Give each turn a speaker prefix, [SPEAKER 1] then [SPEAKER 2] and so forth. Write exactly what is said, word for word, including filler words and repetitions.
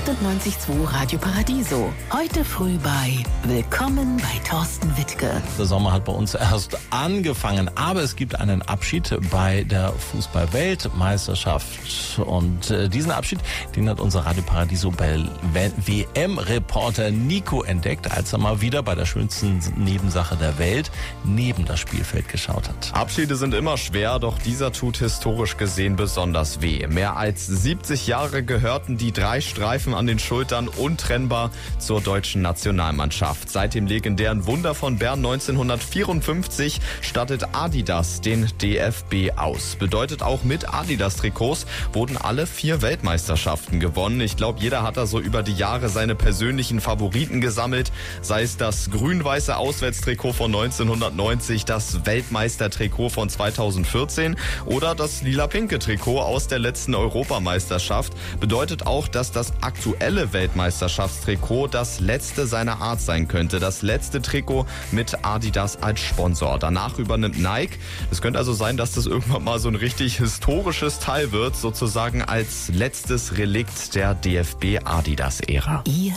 [SPEAKER 1] achtundneunzig Komma zwei Radio Paradiso. Heute früh bei Willkommen bei Thorsten Wittke.
[SPEAKER 2] Der Sommer hat bei uns erst angefangen, aber es gibt einen Abschied bei der Fußball-Weltmeisterschaft. Und äh, diesen Abschied, den hat unser Radio Paradiso W M-Reporter Nico entdeckt, als er mal wieder bei der schönsten Nebensache der Welt neben das Spielfeld geschaut hat.
[SPEAKER 3] Abschiede sind immer schwer, doch dieser tut historisch gesehen besonders weh. Mehr als siebzig Jahre gehörten die drei Streifen an den Schultern untrennbar zur deutschen Nationalmannschaft. Seit dem legendären Wunder von Bern neunzehnhundertvierundfünfzig stattet Adidas den D F B aus. Bedeutet auch, mit Adidas-Trikots wurden alle vier Weltmeisterschaften gewonnen. Ich glaube, jeder hat da so über die Jahre seine persönlichen Favoriten gesammelt. Sei es das grün-weiße Auswärtstrikot von neunzehnhundertneunzig, das Weltmeistertrikot von zweitausendvierzehn oder das lila-pinke Trikot aus der letzten Europameisterschaft. Bedeutet auch, dass das aktuelle Weltmeisterschaftstrikot das letzte seiner Art sein könnte. Das letzte Trikot mit Adidas als Sponsor. Danach übernimmt Nike. Es könnte also sein, dass das irgendwann mal so ein richtig historisches Teil wird, sozusagen als letztes Relikt der D F B-Adidas-Ära.